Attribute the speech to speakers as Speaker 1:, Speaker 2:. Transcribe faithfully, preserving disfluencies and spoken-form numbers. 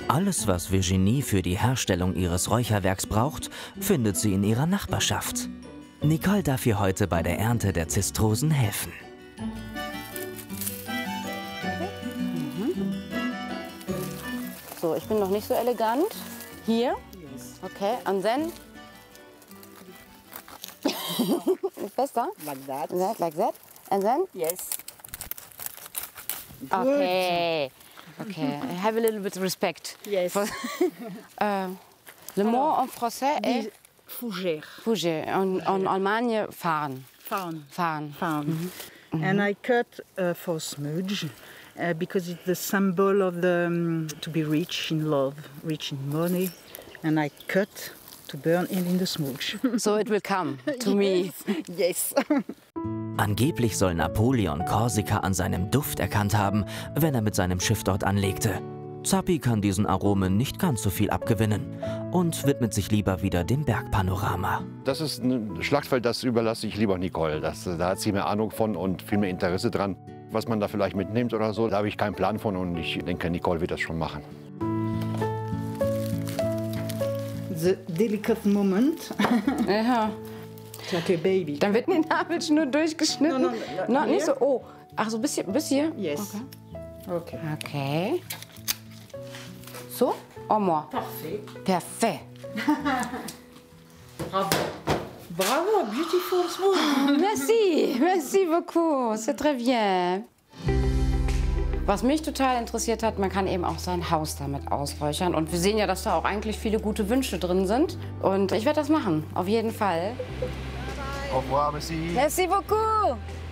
Speaker 1: Alles, was Virginie für die Herstellung ihres Räucherwerks braucht, findet sie in ihrer Nachbarschaft. Nicole darf ihr heute bei der Ernte der Zistrosen helfen.
Speaker 2: So, ich bin noch nicht so elegant. Hier. Okay, and then. Besser?
Speaker 3: Like that.
Speaker 2: That, like that. And then?
Speaker 3: Yes.
Speaker 2: Okay. Okay. I have a little bit respect.
Speaker 3: Yes.
Speaker 2: For, uh, le mot en français est
Speaker 3: Fougère.
Speaker 2: fougère. En, en Allemagne, fahren.
Speaker 3: Fahren.
Speaker 2: Fahren.
Speaker 3: Fahren. And I cut uh, for smudge uh, because it's the symbol of the um, to be rich in love, rich in money, and I cut to burn it in the smudge.
Speaker 2: So it will come to me.
Speaker 3: Yes.
Speaker 1: Angeblich soll Napoleon Korsika an seinem Duft erkannt haben, wenn er mit seinem Schiff dort anlegte. Zappi kann diesen Aromen nicht ganz so viel abgewinnen und widmet sich lieber wieder dem Bergpanorama.
Speaker 4: Das ist ein Schlachtfeld, das überlasse ich lieber Nicole. Das, da hat sie mehr Ahnung von und viel mehr Interesse dran. Was man da vielleicht mitnimmt oder so, da habe ich keinen Plan von und ich denke, Nicole wird das schon machen.
Speaker 3: The delicate moment.
Speaker 2: Ja.
Speaker 3: Like a baby.
Speaker 2: Dann wird die Nabelschnur durchgeschnitten.
Speaker 3: No, no, no,
Speaker 2: no, nicht
Speaker 3: hier?
Speaker 2: so. Oh, ach so, bis hier? Bis hier?
Speaker 3: Yes.
Speaker 2: Okay.
Speaker 3: Okay.
Speaker 2: Okay. So? Au moins.
Speaker 3: Parfait.
Speaker 2: Parfait.
Speaker 3: Bravo. Bravo, beautiful smooth.
Speaker 2: Merci, merci beaucoup. C'est très bien. Was mich total interessiert hat, man kann eben auch sein Haus damit ausräuchern. Und wir sehen ja, dass da auch eigentlich viele gute Wünsche drin sind. Und ich werde das machen, auf jeden Fall.
Speaker 4: Au revoir, merci.
Speaker 2: Merci beaucoup.